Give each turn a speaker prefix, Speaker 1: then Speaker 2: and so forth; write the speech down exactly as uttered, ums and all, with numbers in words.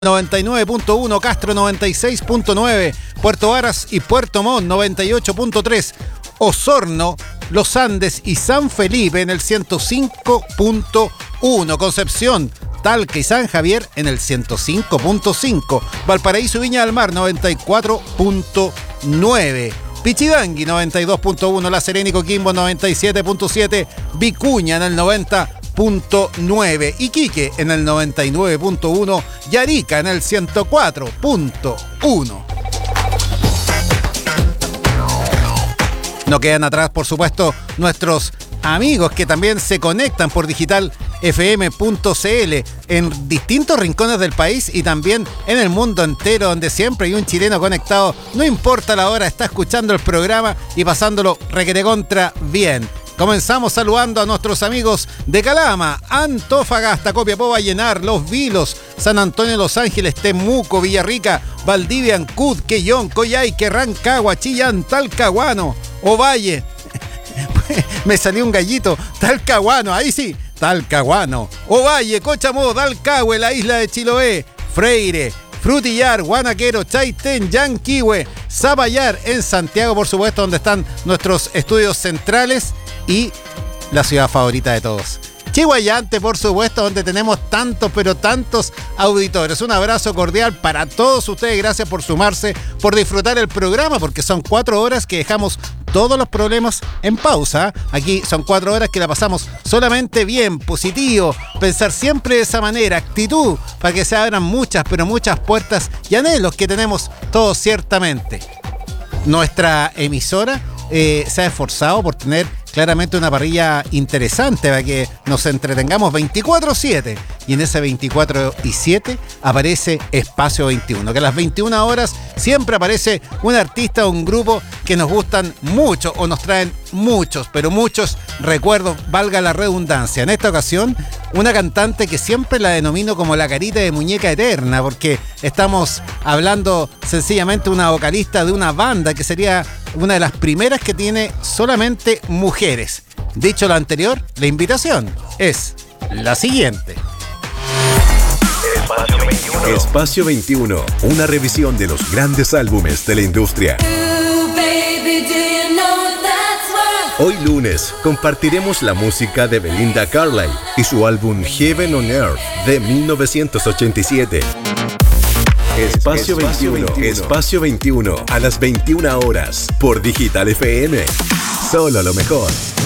Speaker 1: noventa y nueve punto uno, Castro noventa y seis punto nueve, Puerto Varas y Puerto Montt noventa y ocho punto tres, Osorno, Los Andes y San Felipe en el ciento cinco punto uno, Concepción, Talca y San Javier en el ciento cinco punto cinco, Valparaíso y Viña del Mar noventa y cuatro punto nueve, Pichidangui noventa y dos punto uno, La Serena y Coquimbo noventa y siete punto siete, Vicuña en el noventa punto nueve, Iquique en el noventa y nueve punto uno y Arica en el ciento cuatro punto uno. No quedan atrás, por supuesto, nuestros amigos que también se conectan por digital f m punto c l en distintos rincones del país y también en el mundo entero, donde siempre hay un chileno conectado, no importa la hora, está escuchando el programa y pasándolo requerecontra bien. Comenzamos saludando a nuestros amigos de Calama, Antofagasta, Copiapó, Vallenar, Los Vilos, San Antonio, Los Ángeles, Temuco, Villarrica, Valdivia, Ancud, Quellón, Coyhaique, Rancagua, Chillán, Talcahuano, Ovalle. Me salió un gallito, Talcahuano, ahí sí, Talcahuano, Ovalle, Cochamó, Dalcahue, la isla de Chiloé, Freire, Frutillar, Guanaquero, Chaitén, Yanquihue, Zapallar en Santiago, por supuesto, donde están nuestros estudios centrales, y la ciudad favorita de todos, Chihuayante, por supuesto, donde tenemos tantos, pero tantos auditores. Un abrazo cordial para todos ustedes. Gracias por sumarse, por disfrutar el programa, porque son cuatro horas que dejamos todos los problemas en pausa. Aquí son cuatro horas que la pasamos solamente bien, positivo, pensar siempre de esa manera, actitud, para que se abran muchas, pero muchas puertas y anhelos que tenemos todos ciertamente. Nuestra emisora eh, se ha esforzado por tener claramente una parrilla interesante para que nos entretengamos veinticuatro siete, y en ese veinticuatro siete aparece Espacio veintiuno, que a las veintiuna horas siempre aparece un artista o un grupo que nos gustan mucho o nos traen muchos, pero muchos recuerdos, valga la redundancia. En esta ocasión, una cantante que siempre la denomino como la carita de muñeca eterna, porque estamos hablando sencillamente de una vocalista de una banda que sería una de las primeras que tiene solamente mujeres. Dicho lo anterior, la invitación es la siguiente.
Speaker 2: Espacio veintiuno. Espacio veintiuno, una revisión de los grandes álbumes de la industria. Hoy lunes compartiremos la música de Belinda Carlisle y su álbum Heaven on Earth de mil novecientos ochenta y siete. Espacio veintiuno, Espacio veintiuno, a las veintiuna horas, por Digital F M. Solo lo mejor.